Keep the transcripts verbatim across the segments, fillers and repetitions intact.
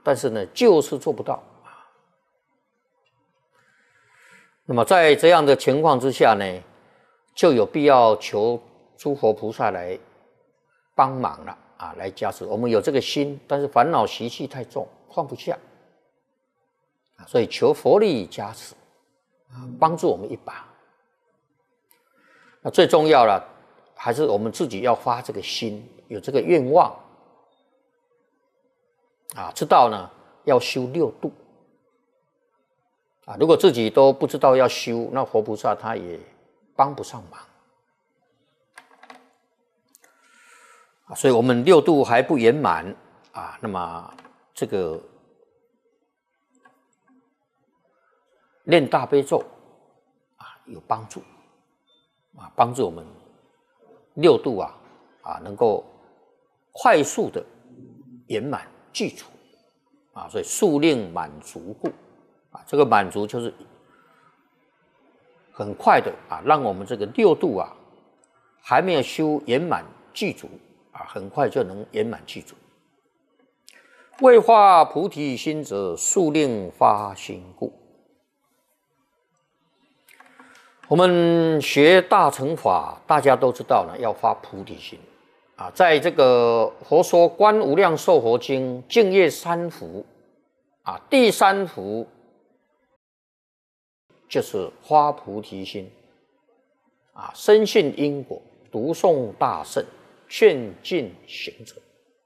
但是呢，就是做不到。那么在这样的情况之下呢，就有必要求诸佛菩萨来帮忙了啊，来加持。我们有这个心，但是烦恼习气太重，放不下，所以求佛力加持，帮助我们一把。那最重要了，还是我们自己要发这个心，有这个愿望啊，知道呢要修六度啊。如果自己都不知道要修，那佛菩萨他也帮不上忙啊。所以我们六度还不圆满啊，那么这个念大悲咒啊有帮助啊，帮助我们六度啊啊能够快速的圆满具足啊，所以速令满足故啊，这个满足就是很快的啊，让我们这个六度啊还没有修圆满具足啊，很快就能圆满具足。未发菩提心者，速令发心故。我们学大乘法，大家都知道呢，要发菩提心啊。在这个佛说《观无量寿佛经》净业三福啊，第三福就是发菩提心啊，深信因果，读诵大乘，劝进行者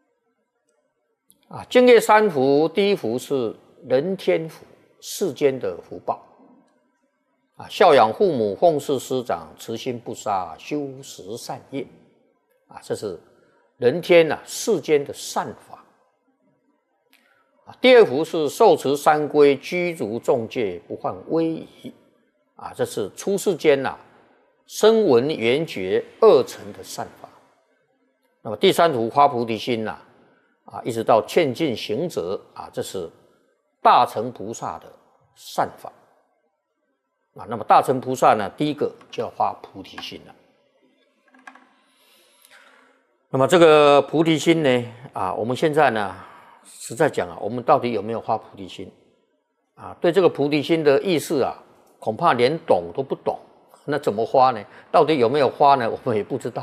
啊。净业三福，第一福是人天福，世间的福报啊，孝养父母，奉事师长，慈心不杀，修十善业啊，这是人天啊世间的善法啊。第二福是受持三规，居足众戒，不犯威仪啊，这是出世间呐、啊、声闻缘觉二乘的善法。那么第三福发菩提心呐 啊, 啊，一直到劝进行者啊，这是大乘菩萨的善法。啊，那么大乘菩萨呢，第一个就要发菩提心了。那么这个菩提心呢，啊，我们现在呢，实在讲啊，我们到底有没有发菩提心？啊，对这个菩提心的意思啊，恐怕连懂都不懂。那怎么发呢？到底有没有发呢？我们也不知道。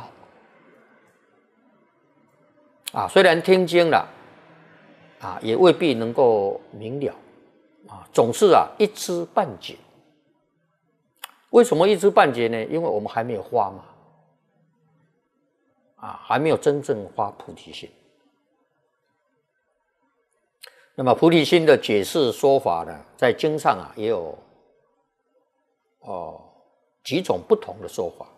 啊，虽然听经了，啊，也未必能够明了。啊，总是啊一知半解。为什么一知半解呢？因为我们还没有发嘛，啊，还没有真正发菩提心。那么菩提心的解释说法呢，在经上啊也有哦几种不同的说法。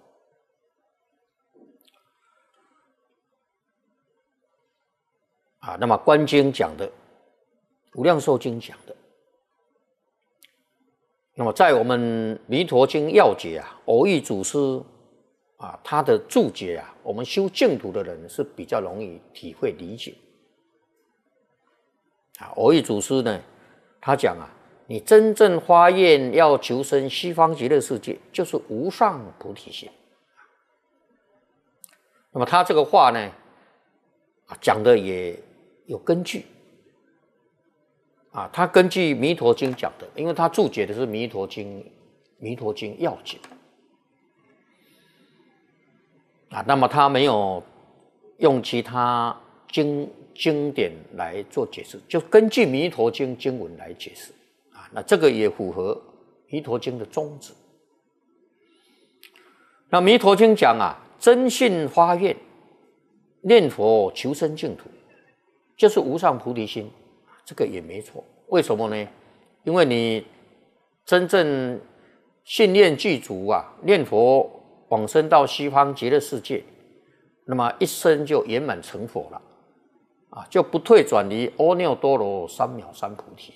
啊，那么观经讲的，无量寿经讲的。那么在我们弥陀经要解啊，偶益祖师啊，他的注解啊，我们修净土的人是比较容易体会理解。啊，偶益祖师呢，他讲啊，你真正发愿要求生西方极乐世界，就是无上菩提心。那么他这个话呢，啊，讲的也有根据。啊，他根据《弥陀经》讲的，因为他注解的是《弥陀经》，《弥陀经要解》啊，那么他没有用其他经经典来做解释，就根据《弥陀经》经文来解释啊，那这个也符合《弥陀经》的宗旨。那《弥陀经》讲啊，真信发愿，念佛求生净土，就是无上菩提心。这个也没错，为什么呢？因为你真正信念具足啊，念佛往生到西方极乐世界，那么一生就圆满成佛了，啊，就不退转离阿耨多罗三藐三菩提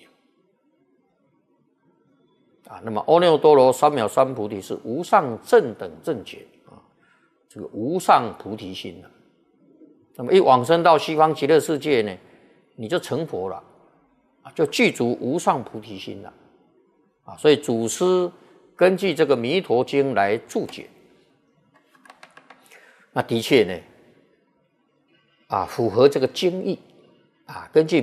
啊。那么阿耨多罗三藐三菩提是无上正等正觉啊，这个无上菩提心了。那么一往生到西方极乐世界呢，你就成佛了。就具足无上菩提心了啊，所以祖师根据这个《弥陀经》来注解，那的确呢，啊，符合这个经义啊，根据